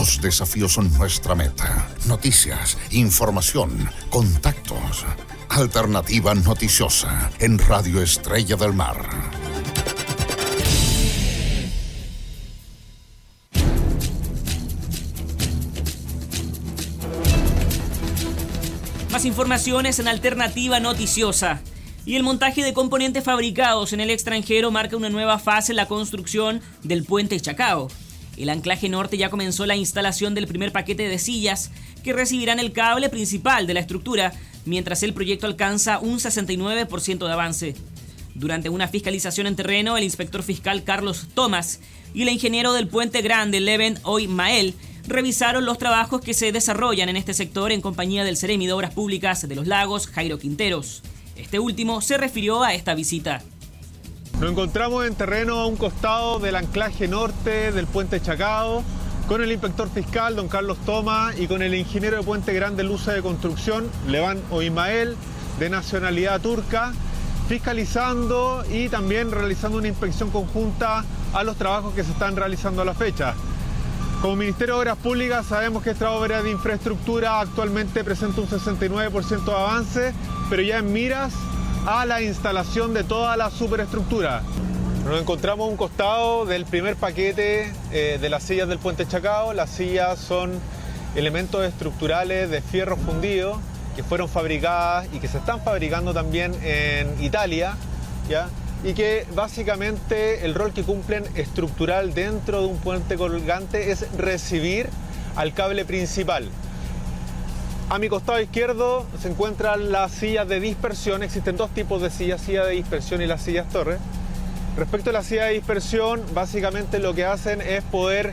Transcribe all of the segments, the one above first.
Los desafíos son nuestra meta. Noticias, información, contactos. Alternativa Noticiosa en Radio Estrella del Mar. Más informaciones en Alternativa Noticiosa. Y el montaje de componentes fabricados en el extranjero marca una nueva fase en la construcción del puente Chacao. El anclaje norte ya comenzó la instalación del primer paquete de sillas que recibirán el cable principal de la estructura, mientras el proyecto alcanza un 69% de avance. Durante una fiscalización en terreno, el inspector fiscal Carlos Tomás y el ingeniero del Puente Grande, Leven Oymael, revisaron los trabajos que se desarrollan en este sector en compañía del Seremi de Obras Públicas de los Lagos, Jairo Quinteros. Este último se refirió a esta visita. Nos encontramos en terreno a un costado del anclaje norte del puente Chacao, con el inspector fiscal, don Carlos Tomás, y con el ingeniero de Puente Grande Lusa de Construcción, Leven Oymael, de nacionalidad turca, fiscalizando y también realizando una inspección conjunta a los trabajos que se están realizando a la fecha. Como Ministerio de Obras Públicas sabemos que esta obra de infraestructura actualmente presenta un 69% de avance, pero ya en miras a la instalación de toda la superestructura. Nos encontramos a un costado del primer paquete de las sillas del puente Chacao. Las sillas son elementos estructurales de fierro fundido que fueron fabricadas y que se están fabricando también en Italia, ¿ya? Y que básicamente el rol que cumplen estructural dentro de un puente colgante es recibir al cable principal. A mi costado izquierdo se encuentran las sillas de dispersión. Existen dos tipos de sillas, silla de dispersión y las sillas torre. Respecto a la silla de dispersión, básicamente lo que hacen es poder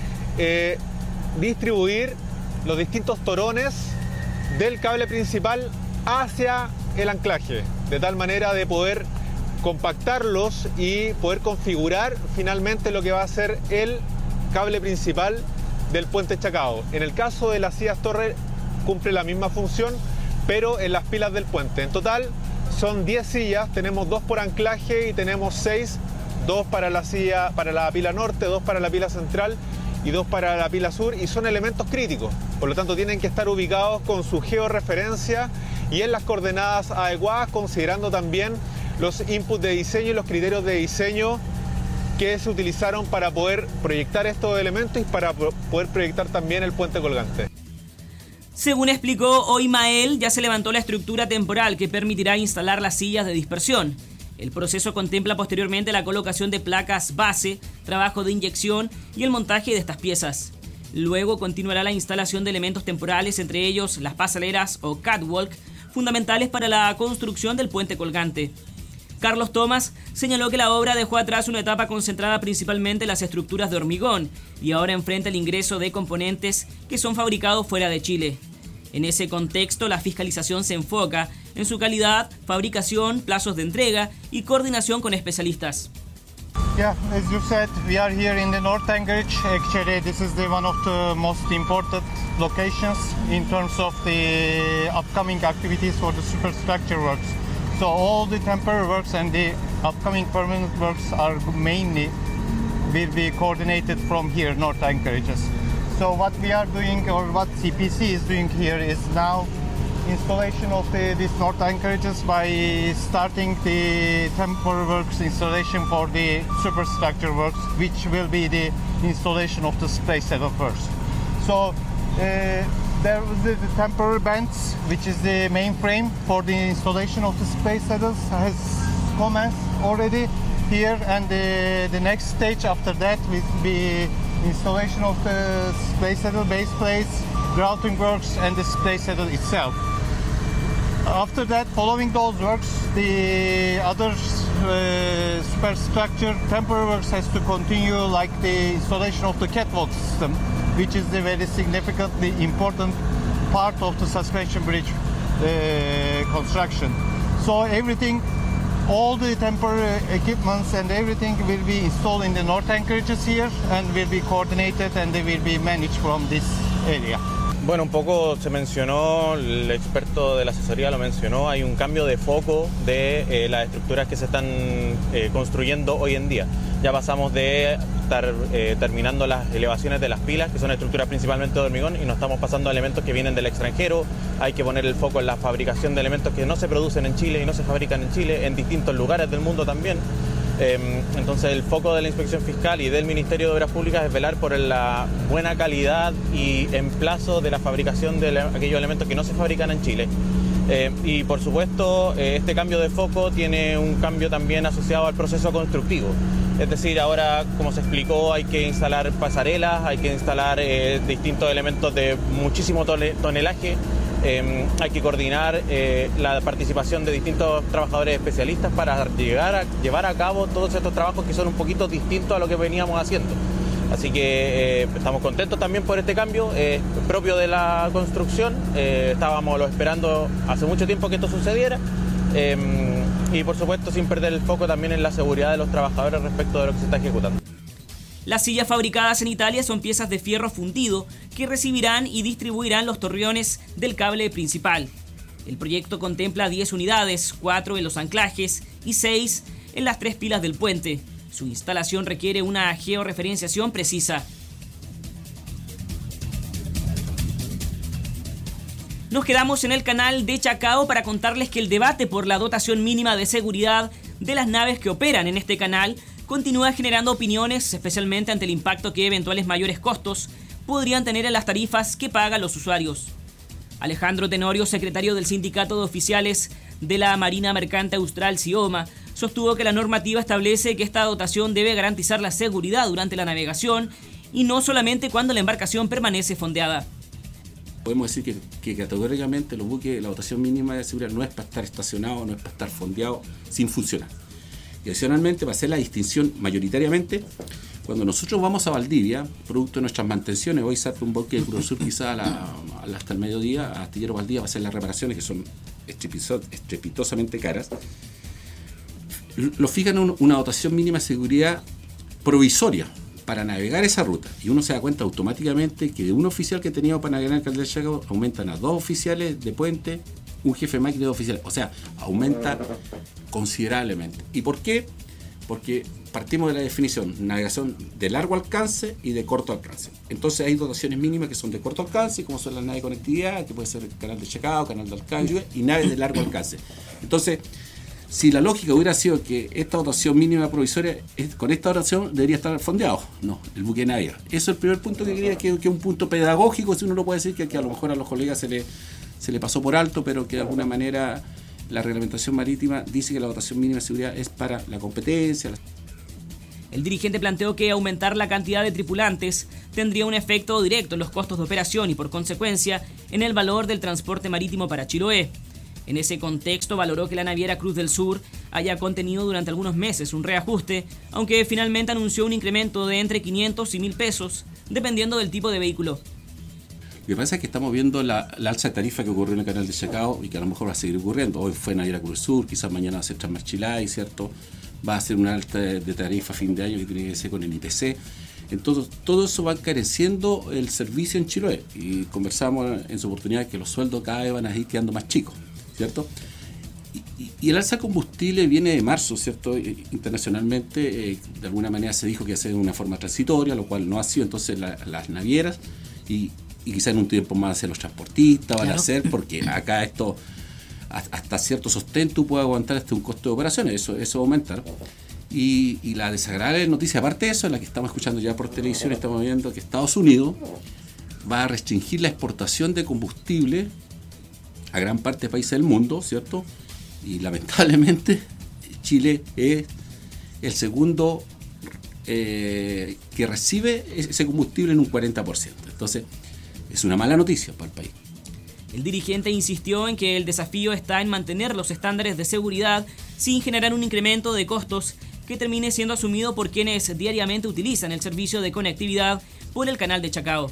distribuir los distintos torones del cable principal hacia el anclaje, de tal manera de poder compactarlos y poder configurar finalmente lo que va a ser el cable principal del puente Chacao. En el caso de las sillas torre cumple la misma función, pero en las pilas del puente. En total son 10 sillas, tenemos 2 por anclaje y tenemos 6, 2 para la pila norte, 2 para la pila central y 2 para la pila sur, y son elementos críticos, por lo tanto tienen que estar ubicados con su georreferencia y en las coordenadas adecuadas, considerando también los inputs de diseño y los criterios de diseño que se utilizaron para poder proyectar estos elementos y para poder proyectar también el puente colgante. Según explicó Oymael, ya se levantó la estructura temporal que permitirá instalar las sillas de dispersión. El proceso contempla posteriormente la colocación de placas base, trabajo de inyección y el montaje de estas piezas. Luego continuará la instalación de elementos temporales, entre ellos las pasaleras o catwalk, fundamentales para la construcción del puente colgante. Carlos Tomás señaló que la obra dejó atrás una etapa concentrada principalmente en las estructuras de hormigón y ahora enfrenta el ingreso de componentes que son fabricados fuera de Chile. En ese contexto, la fiscalización se enfoca en su calidad, fabricación, plazos de entrega y coordinación con especialistas. Yeah, as you said, we are here in the North Anchorage. Actually, this is one of the most important locations in terms of the upcoming activities for the superstructure works. So all the temporary works and the upcoming permanent works are mainly will be coordinated from here, North Anchorage. So what we are doing, or what CPC is doing here, is now installation of these North Anchorages by starting the temporary works installation for the superstructure works, which will be the installation of the space saddle first. So there was the temporary bands, which is the main frame for the installation of the space saddles, has commenced already here, and the next stage after that will be installation of the space saddle base plates, grouting works, and the space saddle itself. After that, following those works, the other superstructure temporary works has to continue, like the installation of the catwalk system, which is a very significantly important part of the suspension bridge construction. So everything, all the temporary equipments and everything will be installed in the North Anchorages here and will be coordinated and they will be managed from this area. Bueno, un poco se mencionó, el experto de la asesoría lo mencionó, hay un cambio de foco de las estructuras que se están construyendo hoy en día. Ya pasamos de estar terminando las elevaciones de las pilas, que son estructuras principalmente de hormigón, y nos estamos pasando a elementos que vienen del extranjero. Hay que poner el foco en la fabricación de elementos que no se producen en Chile y no se fabrican en Chile, en distintos lugares del mundo también. Entonces el foco de la Inspección Fiscal y del Ministerio de Obras Públicas es velar por la buena calidad y emplazo de la fabricación de aquellos elementos que no se fabrican en Chile. Y por supuesto este cambio de foco tiene un cambio también asociado al proceso constructivo. Es decir, ahora, como se explicó, hay que instalar pasarelas, hay que instalar distintos elementos de muchísimo tonelaje. Hay que coordinar la participación de distintos trabajadores especialistas para llevar a cabo todos estos trabajos que son un poquito distintos a lo que veníamos haciendo. Así que estamos contentos también por este cambio propio de la construcción. Estábamos esperando hace mucho tiempo que esto sucediera. Y por supuesto sin perder el foco también en la seguridad de los trabajadores respecto de lo que se está ejecutando. Las sillas fabricadas en Italia son piezas de fierro fundido que recibirán y distribuirán los torreones del cable principal. El proyecto contempla 10 unidades, 4 en los anclajes y 6 en las 3 pilas del puente. Su instalación requiere una georreferenciación precisa. Nos quedamos en el canal de Chacao para contarles que el debate por la dotación mínima de seguridad de las naves que operan en este canal continúa generando opiniones, especialmente ante el impacto que eventuales mayores costos podrían tener en las tarifas que pagan los usuarios. Alejandro Tenorio, secretario del Sindicato de Oficiales de la Marina Mercante Austral SIOMA, sostuvo que la normativa establece que esta dotación debe garantizar la seguridad durante la navegación y no solamente cuando la embarcación permanece fondeada. Podemos decir que categóricamente los buques, la dotación mínima de seguridad no es para estar estacionado, no es para estar fondeado sin funcionar. Y adicionalmente, para hacer la distinción mayoritariamente, cuando nosotros vamos a Valdivia, producto de nuestras mantenciones, hoy salta un buque de Cruzur quizá hasta el mediodía, a Astillero Valdivia, para hacer las reparaciones que son estrepitosamente caras, lo fijan una dotación mínima de seguridad provisoria para navegar esa ruta. Y uno se da cuenta automáticamente que de un oficial que tenía para navegar en el canal del Chacao aumentan a 2 oficiales de puente, un jefe de máquina y 2 oficiales. O sea, aumenta considerablemente. ¿Y por qué? Porque partimos de la definición, navegación de largo alcance y de corto alcance. Entonces hay dotaciones mínimas que son de corto alcance, como son las naves de conectividad, que puede ser el canal de Chacao, canal de Alcántara, y naves de largo alcance. Entonces, si la lógica hubiera sido que esta dotación mínima provisoria, con esta dotación debería estar fondeado. No, el buque navega. Eso es el primer punto que quería, que es un punto pedagógico, si uno lo puede decir, que a lo mejor a los colegas se le pasó por alto, pero que de alguna manera la reglamentación marítima dice que la dotación mínima de seguridad es para la competencia. El dirigente planteó que aumentar la cantidad de tripulantes tendría un efecto directo en los costos de operación y por consecuencia en el valor del transporte marítimo para Chiloé. En ese contexto valoró que la naviera Cruz del Sur haya contenido durante algunos meses un reajuste, aunque finalmente anunció un incremento de entre 500 y 1.000 pesos, dependiendo del tipo de vehículo. Lo que pasa es que estamos viendo la alza de tarifa que ocurrió en el canal de Chacao y que a lo mejor va a seguir ocurriendo. Hoy fue naviera Cruz del Sur, quizás mañana va a ser Transmarchilay, ¿cierto? Va a ser una alta de tarifa a fin de año que tiene que ser con el IPC. Entonces, todo eso va encareciendo el servicio en Chiloé. Y conversamos en su oportunidad que los sueldos cada vez van a ir quedando más chicos, ¿cierto? Y el alza de combustible viene de marzo, ¿cierto? Internacionalmente, de alguna manera se dijo que iba a ser de una forma transitoria, lo cual no ha sido. Entonces, las navieras y quizá en un tiempo más los transportistas van a hacer, porque acá esto, hasta cierto sostén tú puedes aguantar hasta un costo de operaciones, eso va a aumentar. Y la desagradable noticia, aparte de eso, en la que estamos escuchando ya por televisión, estamos viendo que Estados Unidos va a restringir la exportación de combustible a gran parte de países del mundo, ¿cierto? Y lamentablemente Chile es el segundo que recibe ese combustible en un 40%. Entonces, es una mala noticia para el país. El dirigente insistió en que el desafío está en mantener los estándares de seguridad sin generar un incremento de costos que termine siendo asumido por quienes diariamente utilizan el servicio de conectividad por el canal de Chacao.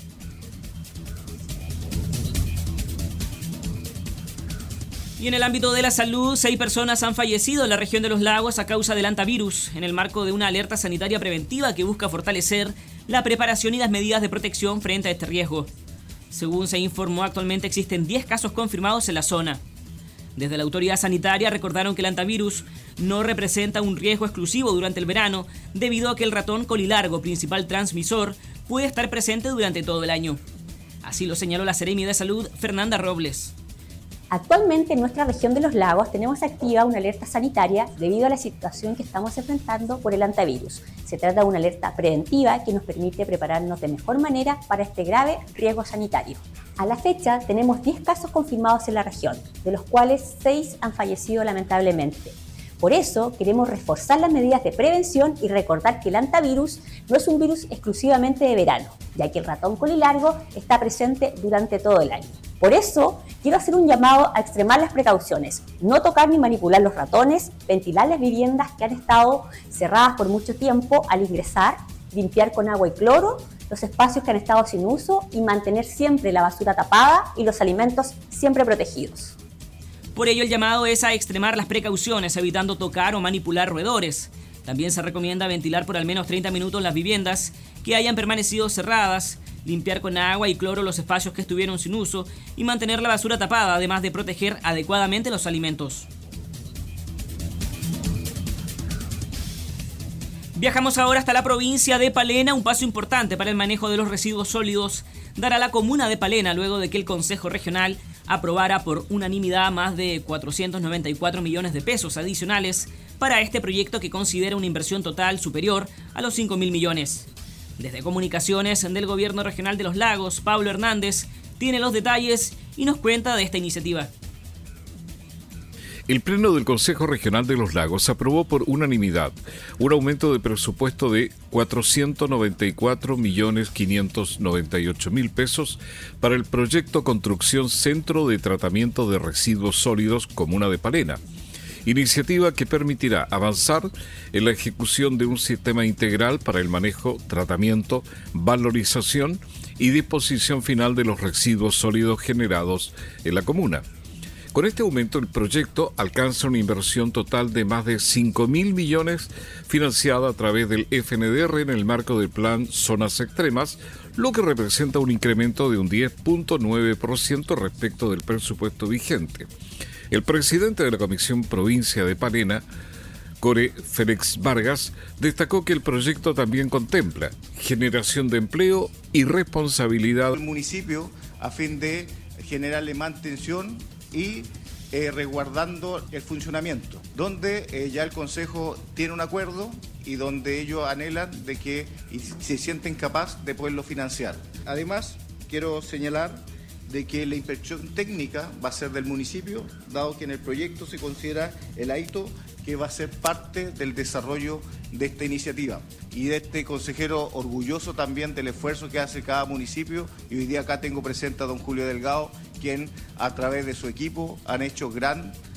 Y en el ámbito de la salud, 6 personas han fallecido en la región de los lagos a causa del hantavirus, en el marco de una alerta sanitaria preventiva que busca fortalecer la preparación y las medidas de protección frente a este riesgo. Según se informó, actualmente existen 10 casos confirmados en la zona. Desde la autoridad sanitaria recordaron que el hantavirus no representa un riesgo exclusivo durante el verano, debido a que el ratón colilargo, principal transmisor, puede estar presente durante todo el año. Así lo señaló la Seremi de Salud, Fernanda Robles. Actualmente en nuestra región de los lagos tenemos activa una alerta sanitaria debido a la situación que estamos enfrentando por el hantavirus. Se trata de una alerta preventiva que nos permite prepararnos de mejor manera para este grave riesgo sanitario. A la fecha tenemos 10 casos confirmados en la región, de los cuales 6 han fallecido lamentablemente. Por eso queremos reforzar las medidas de prevención y recordar que el hantavirus no es un virus exclusivamente de verano, ya que el ratón colilargo está presente durante todo el año. Por eso, quiero hacer un llamado a extremar las precauciones, no tocar ni manipular los ratones, ventilar las viviendas que han estado cerradas por mucho tiempo al ingresar, limpiar con agua y cloro los espacios que han estado sin uso y mantener siempre la basura tapada y los alimentos siempre protegidos. Por ello, el llamado es a extremar las precauciones, evitando tocar o manipular roedores. También se recomienda ventilar por al menos 30 minutos las viviendas que hayan permanecido cerradas, limpiar con agua y cloro los espacios que estuvieron sin uso y mantener la basura tapada, además de proteger adecuadamente los alimentos. Viajamos ahora hasta la provincia de Palena. Un paso importante para el manejo de los residuos sólidos dará la comuna de Palena luego de que el Consejo Regional aprobara por unanimidad más de 494 millones de pesos adicionales para este proyecto que considera una inversión total superior a los 5.000 millones. Desde Comunicaciones del Gobierno Regional de los Lagos, Pablo Hernández tiene los detalles y nos cuenta de esta iniciativa. El Pleno del Consejo Regional de los Lagos aprobó por unanimidad un aumento de presupuesto de 494.598.000 pesos para el proyecto Construcción Centro de Tratamiento de Residuos Sólidos Comuna de Palena, iniciativa que permitirá avanzar en la ejecución de un sistema integral para el manejo, tratamiento, valorización y disposición final de los residuos sólidos generados en la comuna. Con este aumento, el proyecto alcanza una inversión total de más de 5.000 millones financiada a través del FNDR en el marco del Plan Zonas Extremas, lo que representa un incremento de un 10.9% respecto del presupuesto vigente. El presidente de la Comisión Provincia de Palena, Core Félix Vargas, destacó que el proyecto también contempla generación de empleo y responsabilidad del municipio a fin de generarle mantención y resguardando el funcionamiento, donde ya el Consejo tiene un acuerdo y donde ellos anhelan de que y se sienten capaces de poderlo financiar. Además, quiero señalar de que la inspección técnica va a ser del municipio, dado que en el proyecto se considera el AITO que va a ser parte del desarrollo de esta iniciativa. Y de este consejero orgulloso también del esfuerzo que hace cada municipio, y hoy día acá tengo presente a don Julio Delgado, quien a través de su equipo han hecho gran